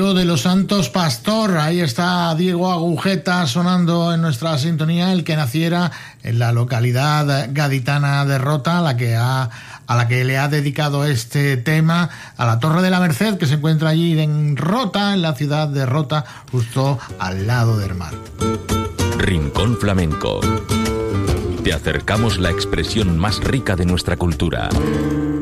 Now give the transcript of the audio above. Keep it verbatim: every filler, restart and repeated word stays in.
Pueblo de los Santos Pastor. Ahí está Diego Agujeta sonando en nuestra sintonía, el que naciera en la localidad gaditana de Rota, a la que ha, a la que le ha dedicado este tema, a la Torre de la Merced, que se encuentra allí en Rota, en la ciudad de Rota, justo al lado del mar. Rincón Flamenco. Te acercamos la expresión más rica de nuestra cultura.